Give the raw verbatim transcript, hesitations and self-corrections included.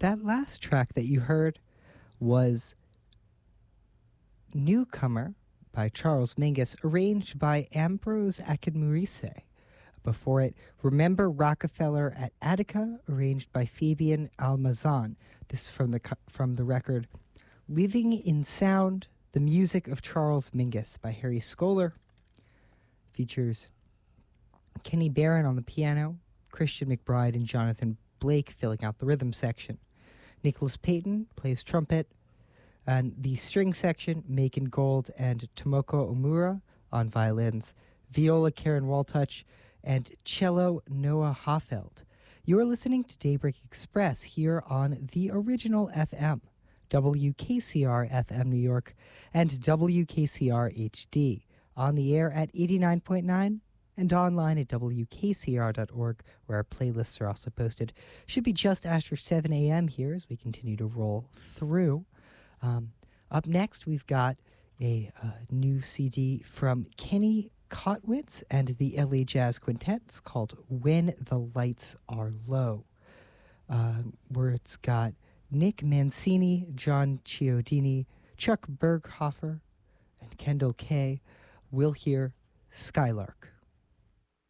that last track that you heard was Newcomer by Charles Mingus, arranged by Ambrose Akinmurise. Before it, Remember Rockefeller at Attica, arranged by Fabian Almazan. This from the from the record Living in Sound, the Music of Charles Mingus by Harry Scholar. Features Kenny Barron on the piano, Christian McBride and Jonathan Blake filling out the rhythm section. Nicholas Payton plays trumpet, and the string section, Macon Gold and Tomoko Omura on violins, viola Karen Waltouch, and cello Noah Hoffeld. You're listening to Daybreak Express here on the original F M, W K C R F M New York and W K C R H D, on the air at eighty-nine point nine and online at W K C R dot org, where our playlists are also posted. Should be just after seven a.m. here as we continue to roll through. Um, up next, we've got a uh, new C D from Kenny Kotwitz and the L A Jazz Quintet. It's called When the Lights Are Low, uh, where it's got Nick Mancini, John Chiodini, Chuck Berghofer, and Kendall Kay. We'll hear Skylark.